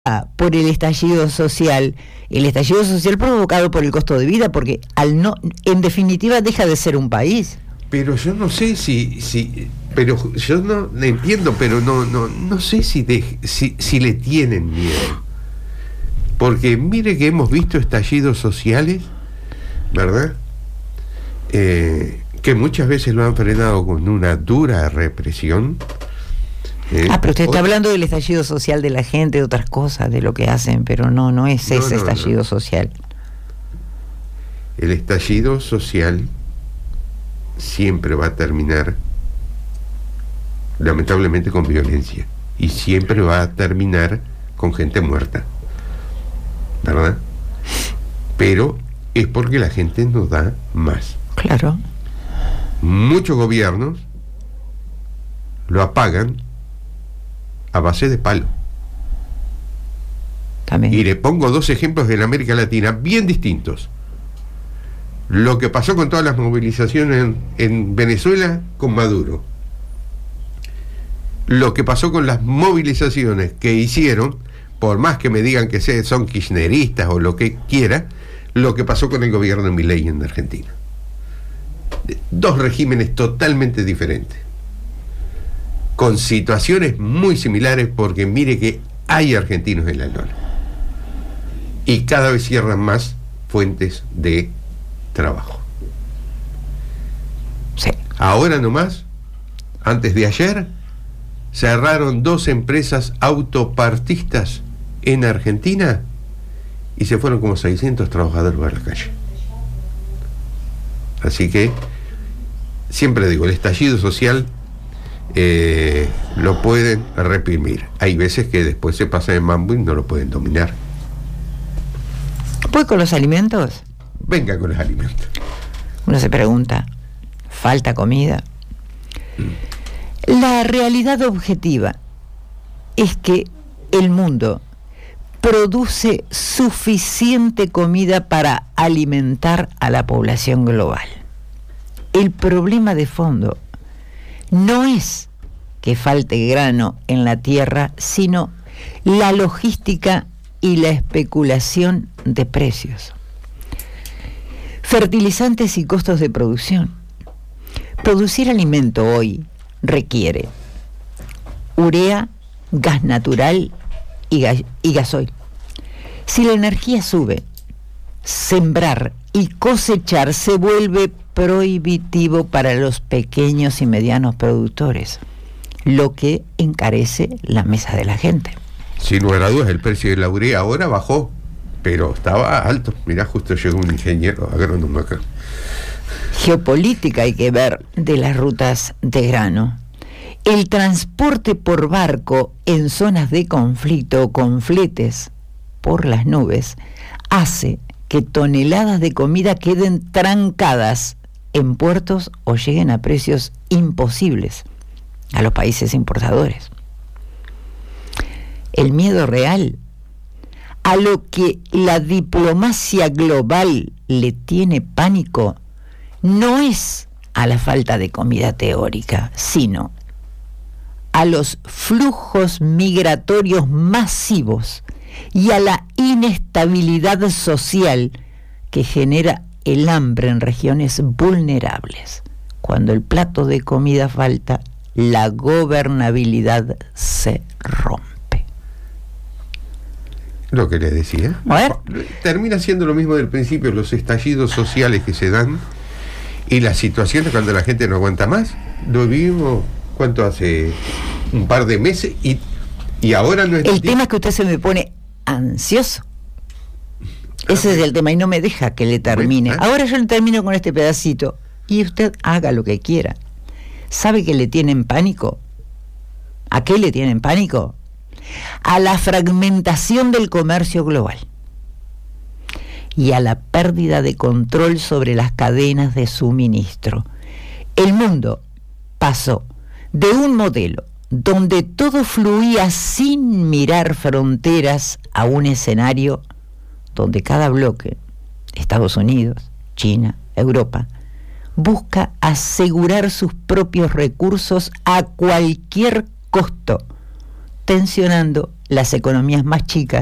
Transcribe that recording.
por el estallido social provocado por el costo de vida, porque en definitiva deja de ser un país. Pero yo no sé pero yo no entiendo, pero no sé si le tienen miedo. Porque mire que hemos visto estallidos sociales, ¿verdad? Que muchas veces lo han frenado con una dura represión. Pero usted está hablando del estallido social de la gente, de otras cosas, de lo que hacen, pero no es ese estallido social. El estallido social siempre va a terminar, lamentablemente, con violencia, y siempre va a terminar con gente muerta, ¿verdad? Pero es porque la gente nos da más. Claro. Muchos gobiernos lo apagan a base de palo. También. Y le pongo dos ejemplos de la América Latina bien distintos. Lo que pasó con todas las movilizaciones en Venezuela con Maduro. Lo que pasó con las movilizaciones que hicieron, por más que me digan que son kirchneristas o lo que quiera, lo que pasó con el gobierno de Milei en Argentina. Dos regímenes totalmente diferentes, con situaciones muy similares, porque mire que hay argentinos en la lona y cada vez cierran más fuentes de trabajo. Sí. Ahora nomás, antes de ayer, cerraron 2 empresas autopartistas en Argentina y se fueron como 600 trabajadores a la calle. Así que siempre digo, el estallido social lo pueden reprimir. Hay veces que después se pasa de mambo y no lo pueden dominar. ¿Voy con los alimentos? Venga con los alimentos. Uno se pregunta, ¿falta comida? La realidad objetiva es que el mundo produce suficiente comida para alimentar a la población global. El problema de fondo no es que falte grano en la tierra, sino la logística y la especulación de precios, fertilizantes y costos de producción. Producir alimento hoy requiere urea, gas natural y gasoil. Si la energía sube, sembrar y cosechar se vuelve prohibitivo para los pequeños y medianos productores, lo que encarece la mesa de la gente. Sin lugar a dudas, el precio de la urea ahora bajó, pero estaba alto. Mirá, justo llegó un ingeniero agrónomo acá. Geopolítica hay que ver de las rutas de grano. El transporte por barco en zonas de conflicto o con fletes por las nubes hace que toneladas de comida queden trancadas en puertos o lleguen a precios imposibles a los países importadores. El miedo real, a lo que la diplomacia global le tiene pánico, no es a la falta de comida teórica, sino a los flujos migratorios masivos y a la inestabilidad social que genera el hambre en regiones vulnerables. Cuando el plato de comida falta, la gobernabilidad se rompe. Lo que le decía. Termina siendo lo mismo del principio, los estallidos sociales que se dan y las situaciones cuando la gente no aguanta más. Lo vivimos, ¿cuánto hace? Un par de meses y ahora no es... El tema es que usted se me pone ansioso. Ese es el tema y no me deja que le termine. Ahora yo le termino con este pedacito y usted haga lo que quiera. ¿Sabe que le tienen pánico? ¿A qué le tienen pánico? A la fragmentación del comercio global y a la pérdida de control sobre las cadenas de suministro. El mundo pasó de un modelo donde todo fluía sin mirar fronteras a un escenario donde cada bloque, Estados Unidos, China, Europa, busca asegurar sus propios recursos a cualquier costo, tensionando las economías más chicas